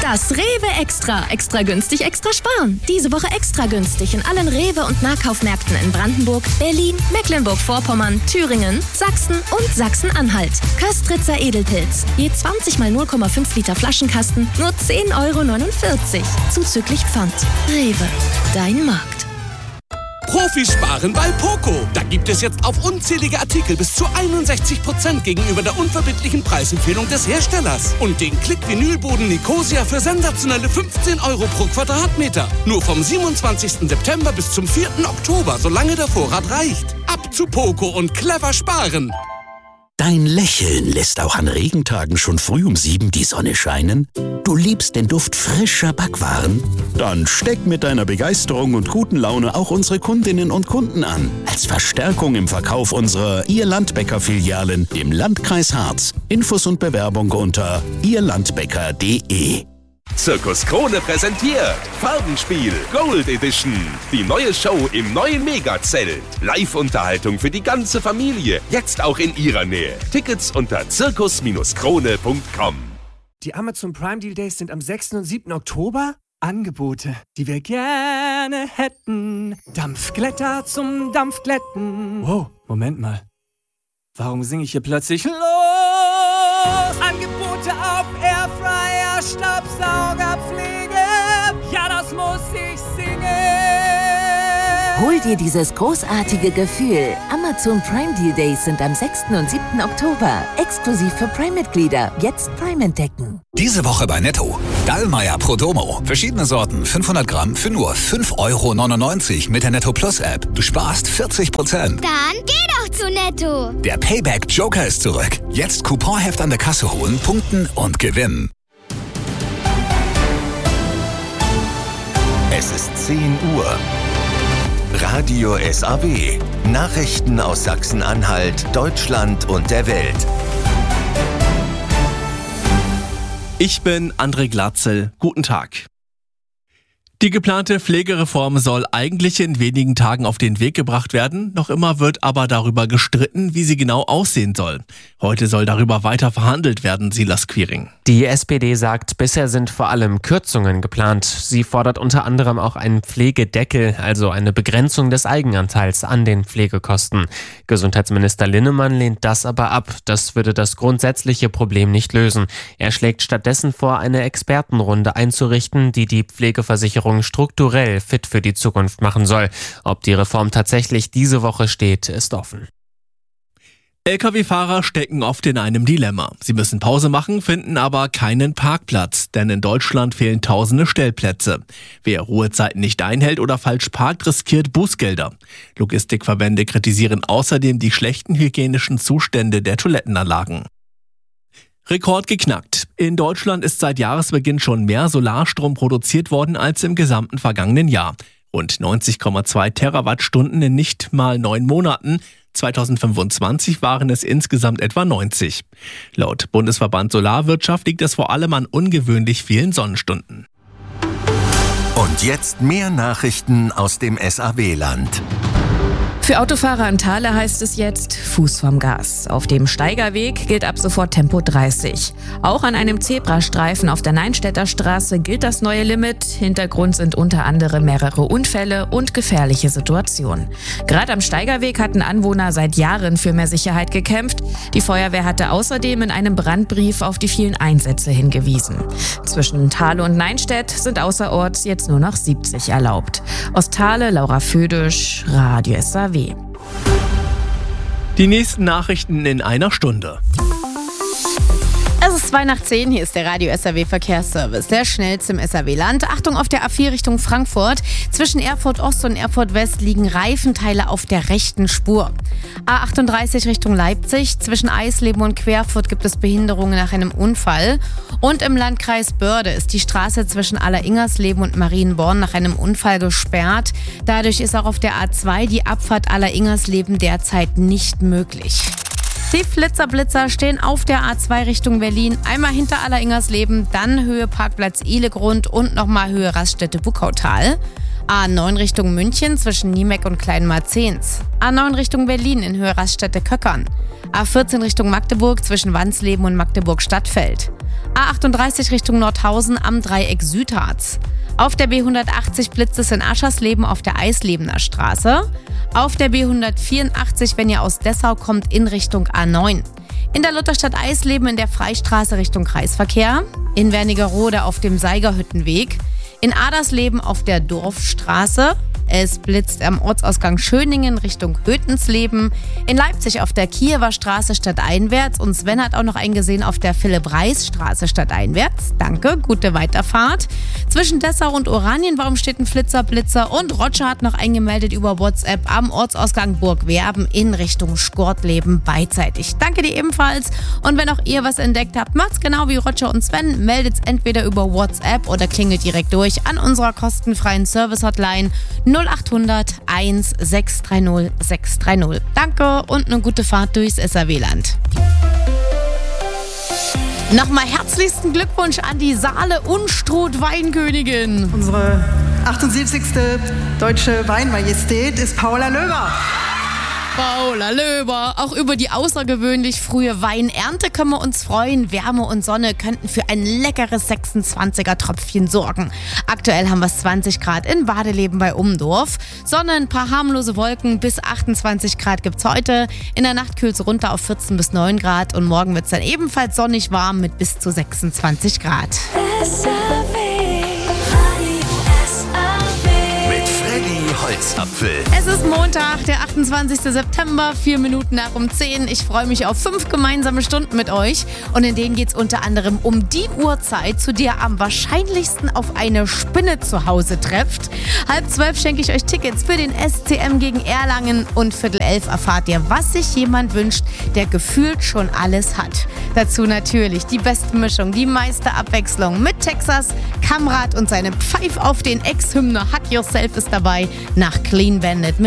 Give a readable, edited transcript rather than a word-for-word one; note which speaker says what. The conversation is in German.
Speaker 1: Das Rewe Extra. Extra günstig, extra sparen. Diese Woche extra günstig in allen Rewe- und Nahkaufmärkten in Brandenburg, Berlin, Mecklenburg-Vorpommern, Thüringen, Sachsen und Sachsen-Anhalt. Köstritzer Edelpilz. Je 20 mal 0,5 Liter Flaschenkasten, nur 10,49 €. Zuzüglich Pfand. Rewe. Dein Markt.
Speaker 2: Profisparen bei Poco. Da gibt es jetzt auf unzählige Artikel bis zu 61% gegenüber der unverbindlichen Preisempfehlung des Herstellers. Und den Klick-Vinylboden Nicosia für sensationelle 15 € pro Quadratmeter. Nur vom 27. September bis zum 4. Oktober, solange der Vorrat reicht. Ab zu Poco und clever sparen.
Speaker 3: Dein Lächeln lässt auch an Regentagen schon früh um 7 die Sonne scheinen? Du liebst den Duft frischer Backwaren? Dann steck mit deiner Begeisterung und guten Laune auch unsere Kundinnen und Kunden an. Als Verstärkung im Verkauf unserer Ihr Landbäcker-Filialen im Landkreis Harz. Infos und Bewerbung unter ihrlandbäcker.de.
Speaker 4: Zirkus Krone präsentiert Farbenspiel Gold Edition. Die neue Show im neuen Megazelt. Live-Unterhaltung für die ganze Familie. Jetzt auch in ihrer Nähe. Tickets unter zirkus-krone.com.
Speaker 5: Die Amazon Prime Deal Days sind am 6. und 7. Oktober. Angebote, die wir gerne hätten. Dampfglätter zum Dampfglätten. Wow, Moment mal. Warum singe ich hier plötzlich los? Angebote auf Airfryer, Staubsaugerpflege. Ja, das muss ich singen.
Speaker 6: Hol dir dieses großartige Gefühl. Amazon Prime Deal Days sind am 6. und 7. Oktober. Exklusiv für Prime-Mitglieder. Jetzt Prime entdecken.
Speaker 7: Diese Woche bei Netto. Dallmayr Prodomo. Verschiedene Sorten, 500 Gramm für nur 5,99 € mit der Netto Plus App. Du sparst 40%.
Speaker 8: Dann geh doch zu Netto.
Speaker 7: Der Payback Joker ist zurück. Jetzt Couponheft an der Kasse holen, punkten und gewinnen.
Speaker 9: Es ist 10 Uhr. Radio SAW. Nachrichten aus Sachsen-Anhalt, Deutschland und der Welt.
Speaker 10: Ich bin André Glatzel. Guten Tag. Die geplante Pflegereform soll eigentlich in wenigen Tagen auf den Weg gebracht werden. Noch immer wird aber darüber gestritten, wie sie genau aussehen soll. Heute soll darüber weiter verhandelt werden, Silas Quiring.
Speaker 11: Die SPD sagt, bisher sind vor allem Kürzungen geplant. Sie fordert unter anderem auch einen Pflegedeckel, also eine Begrenzung des Eigenanteils an den Pflegekosten. Gesundheitsminister Linnemann lehnt das aber ab. Das würde das grundsätzliche Problem nicht lösen. Er schlägt stattdessen vor, eine Expertenrunde einzurichten, die die Pflegeversicherung strukturell fit für die Zukunft machen soll. Ob die Reform tatsächlich diese Woche steht, ist offen.
Speaker 10: Lkw-Fahrer stecken oft in einem Dilemma. Sie müssen Pause machen, finden aber keinen Parkplatz, denn in Deutschland fehlen tausende Stellplätze. Wer Ruhezeiten nicht einhält oder falsch parkt, riskiert Bußgelder. Logistikverbände kritisieren außerdem die schlechten hygienischen Zustände der Toilettenanlagen. Rekord geknackt. In Deutschland ist seit Jahresbeginn schon mehr Solarstrom produziert worden als im gesamten vergangenen Jahr. Rund 90,2 Terawattstunden in nicht mal 9 Monaten. 2025 waren es insgesamt etwa 90. Laut Bundesverband Solarwirtschaft liegt es vor allem an ungewöhnlich vielen Sonnenstunden.
Speaker 9: Und jetzt mehr Nachrichten aus dem SAW-Land.
Speaker 12: Für Autofahrer in Thale heißt es jetzt Fuß vom Gas. Auf dem Steigerweg gilt ab sofort Tempo 30. Auch an einem Zebrastreifen auf der Neinstädter Straße gilt das neue Limit. Hintergrund sind unter anderem mehrere Unfälle und gefährliche Situationen. Gerade am Steigerweg hatten Anwohner seit Jahren für mehr Sicherheit gekämpft. Die Feuerwehr hatte außerdem in einem Brandbrief auf die vielen Einsätze hingewiesen. Zwischen Thale und Neinstädt sind außerorts jetzt nur noch 70 erlaubt. Aus Thale, Laura Födisch, Radio SAW.
Speaker 10: Die nächsten Nachrichten in einer Stunde.
Speaker 13: Es ist 9:02, hier ist der Radio SAW Verkehrsservice, der schnellste im SAW-Land. Achtung auf der A4 Richtung Frankfurt. Zwischen Erfurt Ost und Erfurt West liegen Reifenteile auf der rechten Spur. A38 Richtung Leipzig. Zwischen Eisleben und Querfurt gibt es Behinderungen nach einem Unfall. Und im Landkreis Börde ist die Straße zwischen Alleringersleben und Marienborn nach einem Unfall gesperrt. Dadurch ist auch auf der A2 die Abfahrt Alleringersleben derzeit nicht möglich. Die Flitzer-Blitzer stehen auf der A2 Richtung Berlin, einmal hinter Alleringersleben, dann Höhe Parkplatz Ihlegrund und nochmal Höhe Raststätte-Buckautal. A9 Richtung München zwischen Niemeck und Kleinmarzens. A9 Richtung Berlin in Höhe Raststätte Köckern. A14 Richtung Magdeburg zwischen Wansleben und Magdeburg-Stadtfeld. A38 Richtung Nordhausen am Dreieck Südharz. Auf der B180 blitzt es in Aschersleben auf der Eislebener Straße. Auf der B184, wenn ihr aus Dessau kommt, in Richtung A9. In der Lutherstadt Eisleben in der Freistraße Richtung Kreisverkehr. In Wernigerode auf dem Seigerhüttenweg. In Adersleben auf der Dorfstraße. Es blitzt am Ortsausgang Schöningen Richtung Hötensleben. In Leipzig auf der Kiewer Straße stadteinwärts. Und Sven hat auch noch einen gesehen auf der Philipp-Reis-Straße stadteinwärts. Danke, gute Weiterfahrt. Zwischen Dessau und Oranienbaum steht ein Flitzer-Blitzer. Und Roger hat noch eingemeldet über WhatsApp am Ortsausgang Burgwerben in Richtung Skortleben beidseitig. Danke dir ebenfalls. Und wenn auch ihr was entdeckt habt, macht's genau wie Roger und Sven. Meldet's entweder über WhatsApp oder klingelt direkt durch an unserer kostenfreien Service-Hotline 0800 1 630 630. Danke und eine gute Fahrt durchs SAW-Land. Nochmal herzlichsten Glückwunsch an die Saale Unstrut Weinkönigin.
Speaker 14: Unsere 78. deutsche Weinmajestät ist Paula Löber.
Speaker 13: Paula Löber. Auch über die außergewöhnlich frühe Weinernte können wir uns freuen. Wärme und Sonne könnten für ein leckeres 26er Tröpfchen sorgen. Aktuell haben wir es 20 Grad in Badeleben bei Umdorf. Sonne, ein paar harmlose Wolken, bis 28 Grad gibt's heute. In der Nacht kühlt es runter auf 14 bis 9 Grad und morgen wird es dann ebenfalls sonnig warm mit bis zu 26 Grad.
Speaker 9: Holzapfel.
Speaker 13: Es ist Montag, der 28. September, 4 Minuten nach um 10. Ich freue mich auf 5 gemeinsame Stunden mit euch. Und in denen geht es unter anderem um die Uhrzeit, zu der ihr am wahrscheinlichsten auf eine Spinne zu Hause trefft. 11:30 schenke ich euch Tickets für den SCM gegen Erlangen. Und 11:45 erfahrt ihr, was sich jemand wünscht, der gefühlt schon alles hat. Dazu natürlich die beste Mischung, die meiste Abwechslung mit Texas, Kamrat und seine Pfeif auf den Ex-Hymne Hug Yourself ist dabei. Nach Clean Bandit mit